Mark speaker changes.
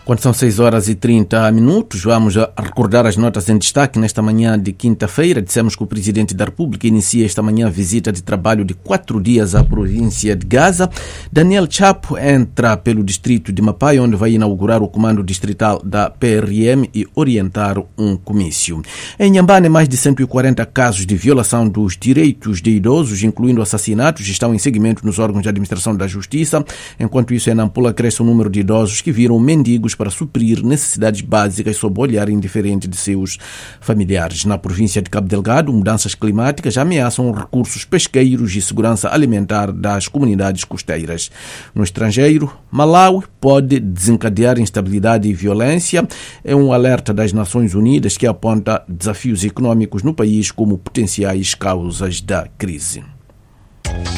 Speaker 1: Quando são 6h30, vamos a recordar as notas em destaque nesta manhã de quinta-feira. Dissemos que o Presidente da República inicia esta manhã a visita de trabalho de 4 dias à província de Gaza. Daniel Chapo entra pelo distrito de Mapai, onde vai inaugurar o comando distrital da PRM e orientar um comício. Em Nhambane, mais de 140 casos de violação dos direitos de idosos, incluindo assassinatos, estão em seguimento nos órgãos de administração da justiça. Enquanto isso, em Nampula cresce o número de idosos que viram mendigos para suprir necessidades básicas sob o olhar indiferente de seus familiares. Na província de Cabo Delgado, mudanças climáticas ameaçam recursos pesqueiros e segurança alimentar das comunidades costeiras. No estrangeiro, Malawi pode desencadear instabilidade e violência. É um alerta das Nações Unidas que aponta desafios econômicos no país como potenciais causas da crise.